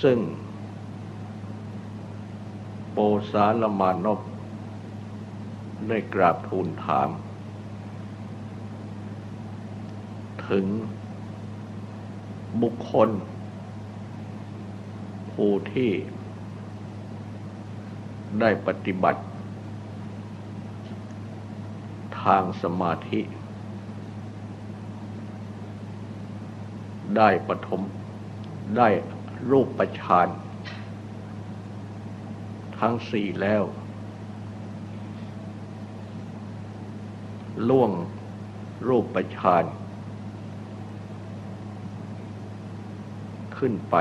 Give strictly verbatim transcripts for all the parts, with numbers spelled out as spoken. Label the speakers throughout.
Speaker 1: ซึ่งโปสารมานพได้กราบทูลถามถึงบุคคลผู้ที่ได้ปฏิบัติทางสมาธิได้ปฐมได้รูปฌานทั้งสี่แล้วล่วงรูปฌานขึ้นไป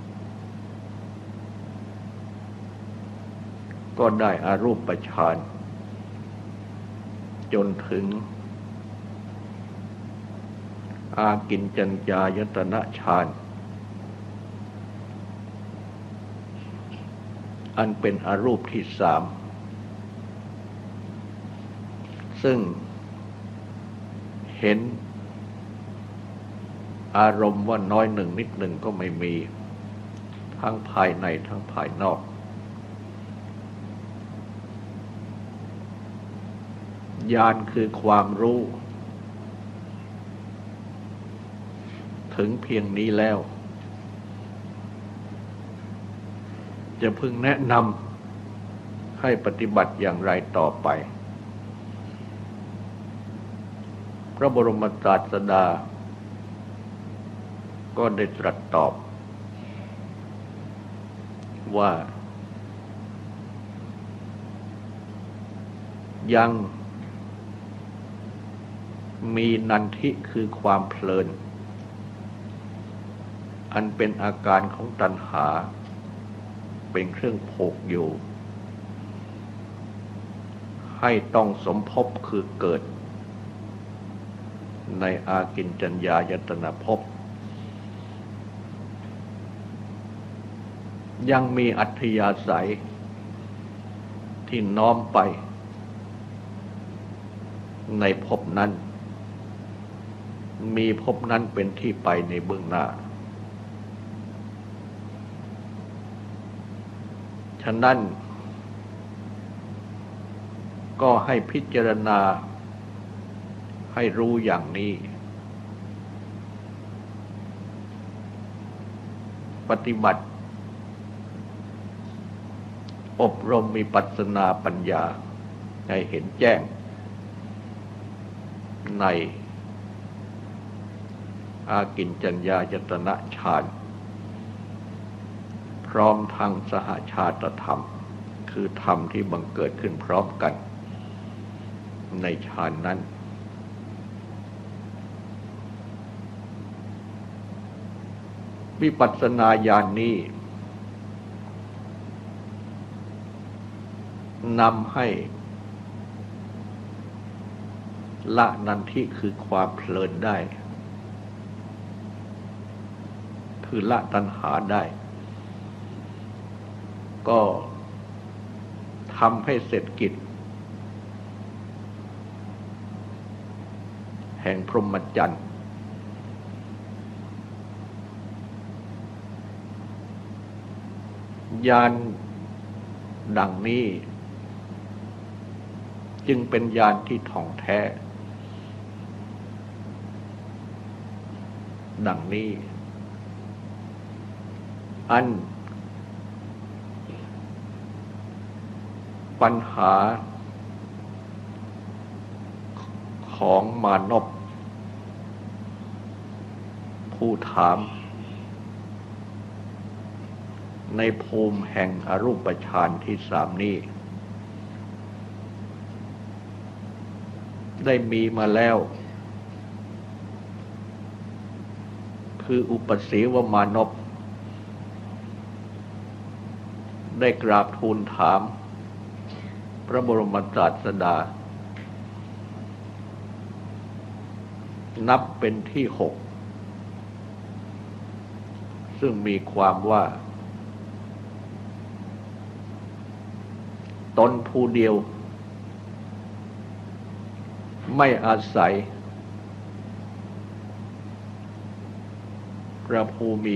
Speaker 1: ก็ได้อารูปฌานจนถึงอากิญจัญญายตนะฌานอันเป็นอารูปที่สามซึ่งเห็นอารมณ์ว่าน้อยหนึ่งนิดหนึ่งก็ไม่มีทั้งภายในทั้งภายนอกญาณคือความรู้ถึงเพียงนี้แล้วจะพึงแนะนำให้ปฏิบัติอย่างไรต่อไปพระบรมศาสดาก็ได้ตรัสตอบว่ายังมีนันทิคือความเพลินอันเป็นอาการของตัณหาเป็นเครื่องผูกอยู่ให้ต้องสมภพคือเกิดในอากิญจัญญายตนะภพยังมีอัธยาศัยที่น้อมไปในภพนั้นมีภพนั้นเป็นที่ไปในเบื้องหน้าฉะนั้นก็ให้พิจารณาให้รู้อย่างนี้ปฏิบัติอบรมวิปัสสนาปัญญาให้เห็นแจ้งในอากิญจัญญายตนะฌานพร้อมทั้งสหชาตธรรมคือธรรมที่บังเกิดขึ้นพร้อมกันในฌานนั้นวิปัสสนาญาณนี้นำให้ละนันทิคือความเพลินได้คือละตัณหาได้ก็ทำให้เสร็จกิจแห่งพรหมจรรย์ญาณดังนี้จึงเป็นญาณที่ท่องแท้ดังนี้อันปัญหาของมานพผู้ถามในภูมิแห่งอรูปฌานที่สามนี้ได้มีมาแล้วคืออุปสีวมานพได้กราบทูลถามพระบรมศาสดานับเป็นที่หกซึ่งมีความว่าตนผู้เดียวไม่อาศัยพระภูมิ